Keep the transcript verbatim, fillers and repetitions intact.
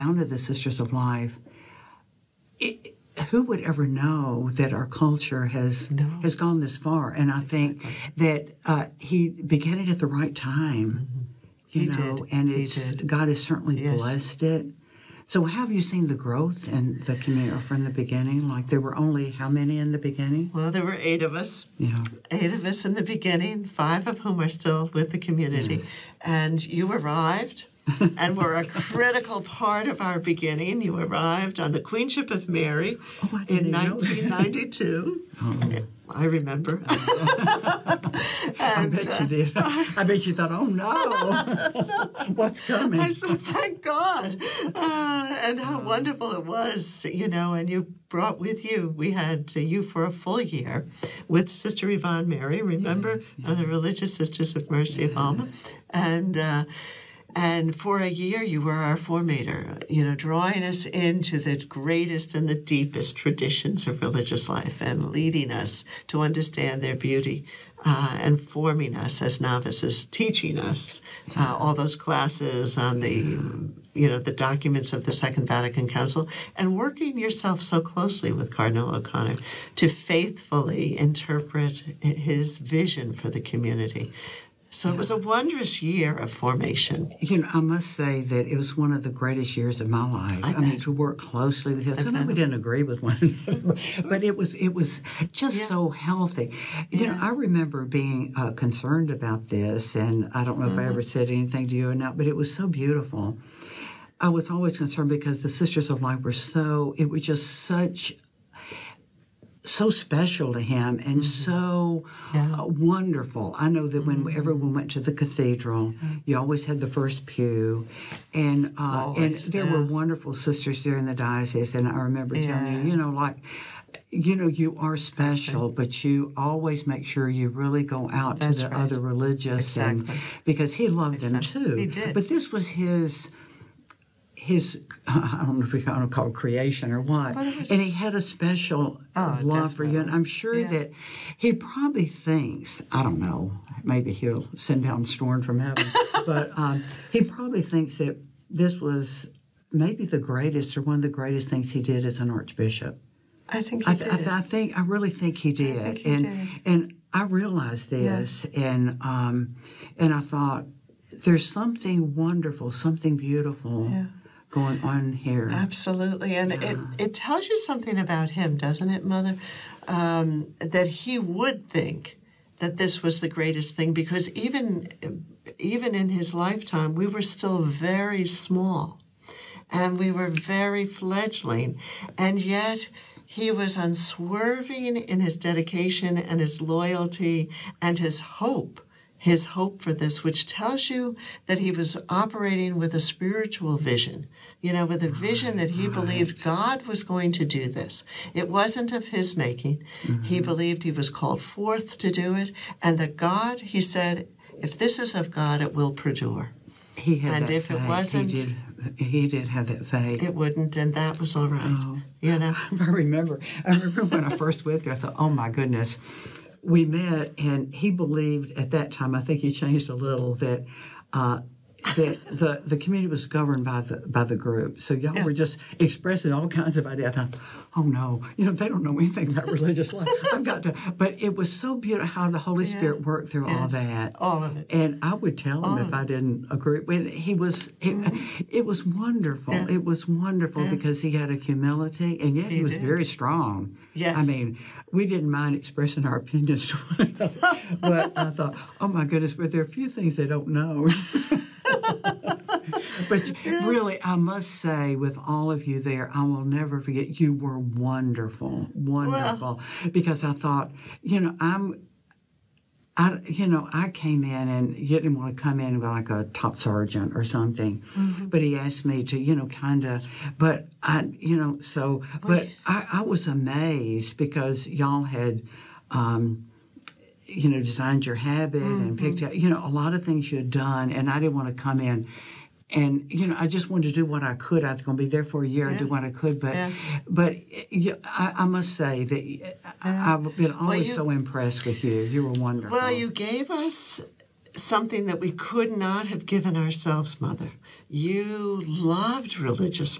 founded the Sisters of Life, it, who would ever know that our culture has No. has gone this far? And I think that uh, he began it at the right time, mm-hmm. you he know, did. and He it's did. God has certainly Yes. blessed it. So have you seen the growth in the community from the beginning? Like there were only how many in the beginning? Well, there were eight of us. Yeah. Eight of us in the beginning, five of whom are still with the community. Yes. And you arrived and were a critical part of our beginning. You arrived on the Queenship of Mary oh, I didn't in even know nineteen ninety-two. Oh. I remember. I bet you did. I bet you thought, oh no, what's coming? I said, thank God. Uh, and how wonderful it was, you know, and you brought with you, we had uh, you for a full year with Sister Yvonne Mary, remember, yes, yes. Uh, the Religious Sisters of Mercy yes. of Alma. And, uh, And for a year, you were our formator, you know, drawing us into the greatest and the deepest traditions of religious life and leading us to understand their beauty uh, and forming us as novices, teaching us uh, all those classes on the, you know, the documents of the Second Vatican Council, and working yourself so closely with Cardinal O'Connor to faithfully interpret his vision for the community. So it was a wondrous year of formation. You know, I must say that it was one of the greatest years of my life. I, I mean, to work closely with him. Sometimes we didn't agree with one another, but it was it was just yeah. so healthy. You yeah. know, I remember being uh, concerned about this, and I don't know mm-hmm. if I ever said anything to you or not, but it was so beautiful. I was always concerned because the Sisters of Life were so, it was just such... so special to him and mm-hmm. so yeah. uh, wonderful. I know that mm-hmm. whenever we went to the cathedral, mm-hmm. you always had the first pew, and uh, always, and there yeah. were wonderful sisters there in the diocese. And I remember yeah. telling you, you know, like, you know, you are special, okay. but you always make sure you really go out That's to the right. other religious, exactly. and because he loved exactly. them too. He did. But this was his. His, I don't know if we want to call it creation or what, was, and he had a special oh, love for you, and I'm sure yeah. that he probably thinks, I don't know, maybe he'll send down storm from heaven, but um, he probably thinks that this was maybe the greatest or one of the greatest things he did as an archbishop. I think he I, th- did. I, th- I think, I really think he did, I think he and did. and I realized this, yeah. and um, and I thought, there's something wonderful, something beautiful. Yeah. going on here. Absolutely. And yeah. it, it tells you something about him, doesn't it, Mother? Um, that he would think that this was the greatest thing, because even, even in his lifetime, we were still very small and we were very fledgling. And yet he was unswerving in his dedication and his loyalty and his hope. His hope for this, which tells you that he was operating with a spiritual vision, you know, with a vision that he right. believed God was going to do this. It wasn't of his making. Mm-hmm. He believed he was called forth to do it, and that God, he said, if this is of God, it will perdure. He had and that if faith. it wasn't, he did, he did have that faith. It wouldn't, and that was all right. Oh. You know, I remember. I remember when I first went there. I thought, oh my goodness. We met, and he believed at that time, I think he changed a little, that uh, that the, the community was governed by the by the group. So y'all yeah. were just expressing all kinds of ideas. I thought, oh no, you know, they don't know anything about religious life. I've got to. But it was so beautiful how the Holy yeah. Spirit worked through yes. all that. All of it. And I would tell him all if I didn't agree. When he was, it, mm-hmm. it was wonderful. Yeah. It was wonderful yeah. because he had a humility, and yet he, he was did. very strong. Yes. I mean, we didn't mind expressing our opinions to one another. But I thought, oh my goodness, but there are a few things they don't know. But yeah. really, I must say, with all of you there, I will never forget, you were wonderful, wonderful. Well, because I thought, you know, I'm, I, you know, I came in and you didn't want to come in like a top sergeant or something, mm-hmm. but he asked me to, you know, kind of, but I, you know, so, but I, I was amazed because y'all had, um, you know, designed your habit mm-hmm. and picked out, you know, a lot of things you had done, and I didn't want to come in. And, you know, I just wanted to do what I could. I was going to be there for a year and yeah. do what I could. But yeah. but you, I, I must say that yeah. I've been always well, you, so impressed with you. You were wonderful. Well, you gave us something that we could not have given ourselves, Mother. you loved religious